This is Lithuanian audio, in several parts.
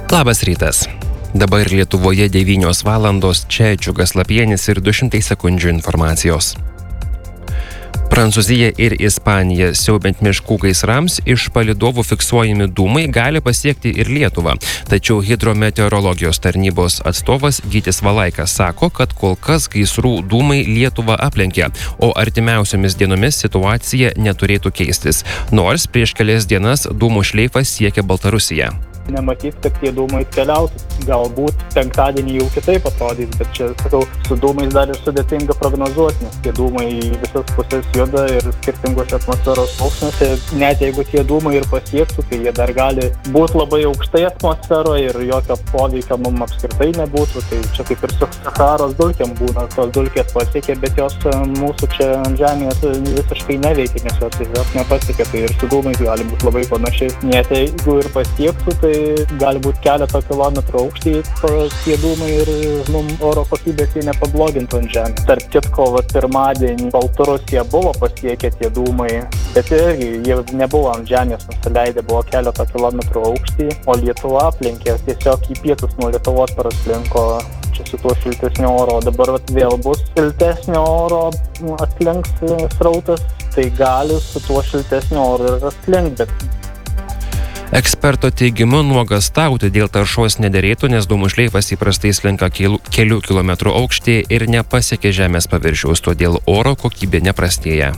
Labas rytas. Dabar Lietuvoje 9 valandos, čia Džiugas Lapienis ir 200 sekundžių informacijos. Prancūzija ir Ispanija siaubiant miškų gaisrams iš palydovų fiksuojami dūmai gali pasiekti ir Lietuvą. Tačiau hidrometeorologijos tarnybos atstovas Gytis Valaikas sako, kad kol kas gaisrų dūmai Lietuvą aplenkė, o artimiausiomis dienomis situacija neturėtų keistis. Nors prieš kelias dienas dūmų šleifas siekia Baltarusiją. Nematys, kad tie dūmai keliautų. Galbūt penktadienį jau kitaip atrodys, bet čia, sakau, su dūmais dar ir sudėtinga prognozuoti, nes tie dūmai į visas pusės juda ir skirtingose atmosferos sluoksniuose. Net jeigu tie dūmai ir pasiektų, tai jie dar gali būti labai aukštai atmosferoje ir jokio poveikio mums apskritai nebūtų. Tai čia kaip ir su Saharos dulkėm būna, tos dulkės pasiekia, bet jos mūsų čia ant žemės visiškai neveikia, nes jos tiesiog nepasiekia. Tai ir su dūmais gali būti labai panašiai. Net jeigu ir pasiektų, tai gali būti keletą kilometrų aukštį tie dūmai ir mums oro kokybės jie nepablogintų ant žemės. Tarp kitko, pirmadienį Baltarusija buvo pasiekę tie dūmai, bet irgi jie nebuvo ant žemės nusileidę, buvo keletą kilometrų aukštį, o Lietuva aplenkė tiesiog į pietus nuo Lietuvos praslinko čia su tuo šiltesnio oro. Dabar vėl bus šiltesnio oro atslinks srautas, tai gali su tuo šiltesnio oro ir atslinkti, bet Eksperto teigimu nuogąstauti dėl taršos nederėtų, nes dūmų šleifas įprastai slenka kelių kilometrų aukštyje ir nepasiekia žemės paviršiaus, todėl oro kokybė neprastėja.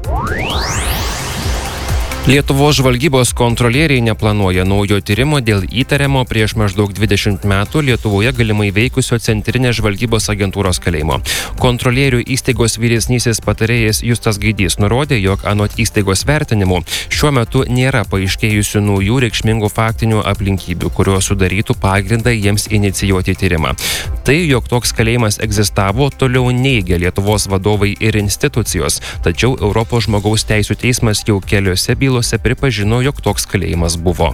Lietuvos žvalgybos kontrolieriai neplanuoja naujo tyrimo dėl įtariamo prieš maždaug 20 metų Lietuvoje galimai veikusio Centrinės žvalgybos agentūros kalėjimo. Kontrolierių įstaigos vyresnysis patarėjas Justas Gaidys nurodė, jog anot įstaigos vertinimų šiuo metu nėra paaiškėjusių naujų reikšmingų faktinių aplinkybių, kurios sudarytų pagrindą jiems inicijuoti tyrimą. Tai, jog toks kalėjimas egzistavo, toliau neigia Lietuvos vadovai ir institucijos, tačiau Europos žmogaus teisių teismas jau keliose bylose pripažino, jog toks kalėjimas buvo.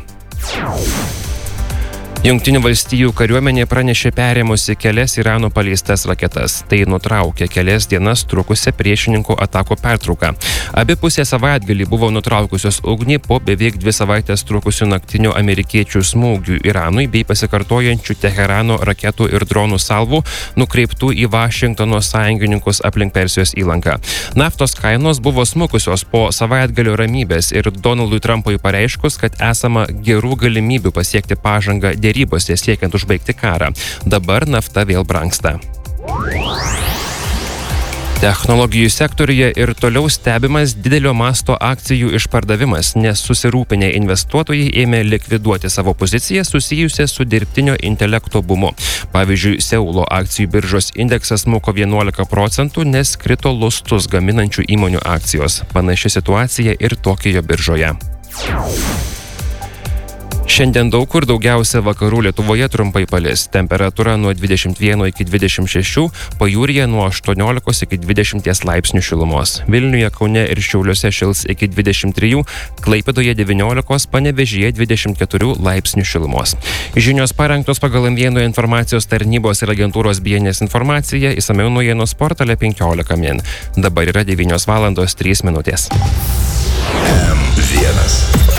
Jungtinių valstijų kariuomenė pranešė perėmusi kelias Irano paleistas raketas. Tai nutraukė kelias dienas trukusią priešininkų atakų pertrauką. Abi pusės savaitgalį buvo nutraukusios ugnį po beveik 2 savaitės trukusių naktinių amerikiečių smūgių Iranui bei pasikartojančių Teherano raketų ir dronų salvų nukreiptų į Vašingtono sąjungininkus aplink Persijos įlanką. Naftos kainos buvo smukusios po savaitgalio ramybės ir Donaldui Trumpui pareiškus, kad esama gerų galimybių pasiekti pažangą dėrybose siekiant užbaigti karą. Dabar nafta vėl brangsta. Technologijų sektoriuje ir toliau stebimas didelio masto akcijų išpardavimas, nes susirūpinę investuotojai ėmė likviduoti savo poziciją susijusią su dirbtinio intelekto bumu. Pavyzdžiui, Seulo akcijų biržos indeksas smuko 11%, nes krito lustus gaminančių įmonių akcijos. Panaši situacija ir Tokijo biržoje. Šiandien daug kur daugiausia vakarų Lietuvoje trumpai palis. Temperatūra nuo 21 iki 26, pajūryje nuo 18 iki 20 laipsnių šilumos. Vilniuje, Kaune ir Šiauliuose šils iki 23, Klaipėdoje 19, Panevėžyje 24 laipsnių šilumos. Žinios parengtos pagal M1 informacijos tarnybos ir agentūros BNS informaciją, išsamiau naujienos portale 15 min. Dabar yra 9 valandos 3 minutės. M1.